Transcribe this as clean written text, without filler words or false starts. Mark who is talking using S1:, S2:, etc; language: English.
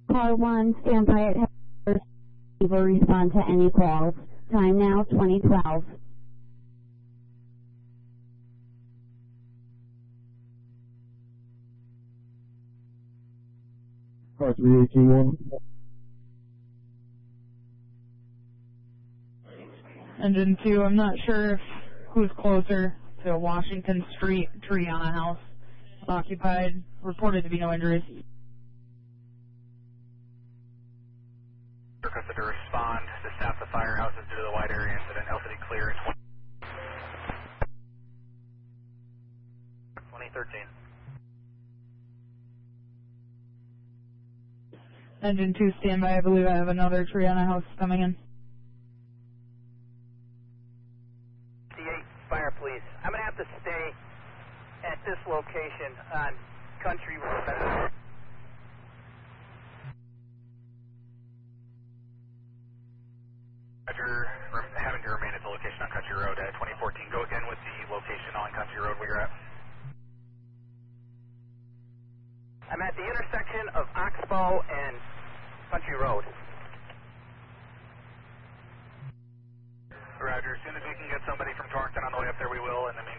S1: Car 1, stand by at headquarters. We will respond to any calls. Time now, 2012.
S2: Car 3821.
S3: Engine 2, I'm not sure if who's closer to Washington Street, Triana House. Occupied, reported to be no injuries.
S4: Requested to respond to staff the firehouses due to the wide area incident. LCD clear in 2013.
S3: Engine 2, stand by. I believe I have another Triana House coming in.
S4: 58, fire please. I'm going to have to stay at this location on Country Road. Roger, having to remain at the location on Country Road at 2014. Go again with the location on Country Road where you're at. I'm at the intersection of Oxbow and Country Road. Roger, as soon as we can get somebody from Torrington on the way up there, we will. In the meantime,